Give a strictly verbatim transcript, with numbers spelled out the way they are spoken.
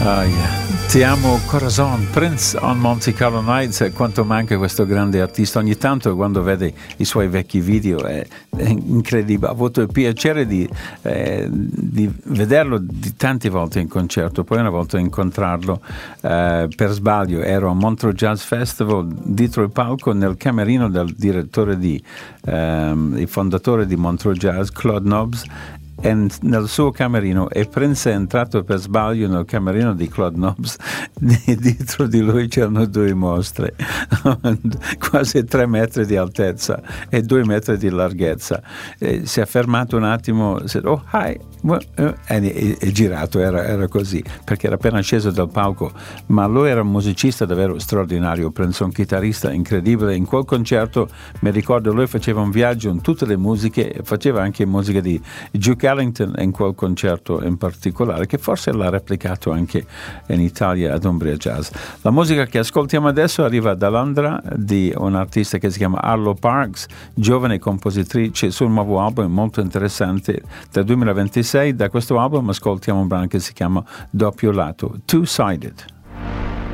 Ah, yeah. Ti amo corazon, Prince on Monte Carlo Nights. Quanto manca questo grande artista. Ogni tanto quando vede i suoi vecchi video è, è incredibile. Ho avuto il piacere di, eh, di vederlo di tante volte in concerto, poi una volta incontrarlo eh, per sbaglio. Ero a Montreux Jazz Festival, dietro il palco nel camerino del direttore di ehm, il fondatore di Montreux Jazz, Claude Nobs, e nel suo camerino, e Prince è entrato per sbaglio nel camerino di Claude Nobs. Dietro di lui c'erano due mostre quasi tre metri di altezza e due metri di larghezza. E si è fermato un attimo, said, oh hi, e è girato. Era, era così perché era appena sceso dal palco, ma lui era un musicista davvero straordinario. Prince, un chitarrista incredibile. In quel concerto mi ricordo lui faceva un viaggio in tutte le musiche, faceva anche musica di Duke Ellington in quel concerto in particolare, che forse l'ha replicato anche in Italia ad Umbria Jazz. La musica che ascoltiamo adesso arriva da Londra, di un artista che si chiama Arlo Parks, giovane compositrice, sul nuovo album molto interessante del duemilaventisei. Da questo album ascoltiamo un brano che si chiama Doppio Lato, Two-Sided.